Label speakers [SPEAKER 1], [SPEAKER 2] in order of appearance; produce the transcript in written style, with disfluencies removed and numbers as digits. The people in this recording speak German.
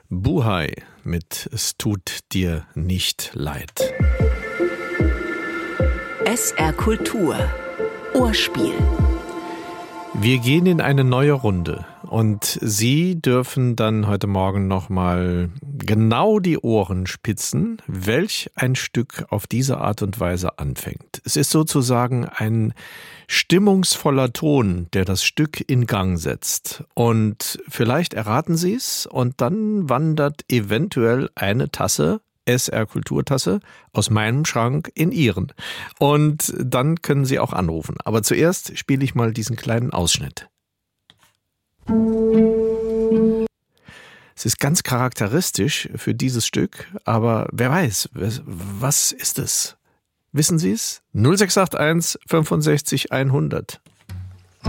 [SPEAKER 1] Buhai mit Es tut dir nicht leid.
[SPEAKER 2] SR Kultur Ohrspiel.
[SPEAKER 1] Wir gehen in eine neue Runde und Sie dürfen dann heute Morgen nochmal genau die Ohren spitzen, welch ein Stück auf diese Art und Weise anfängt. Es ist sozusagen ein stimmungsvoller Ton, der das Stück in Gang setzt. Und vielleicht erraten Sie es und dann wandert eventuell eine Tasse, SR Kulturtasse, aus meinem Schrank in Ihren. Und dann können Sie auch anrufen. Aber zuerst spiele ich mal diesen kleinen Ausschnitt. Es ist ganz charakteristisch für dieses Stück, aber wer weiß, was ist es? Wissen Sie es? 0681 65 100.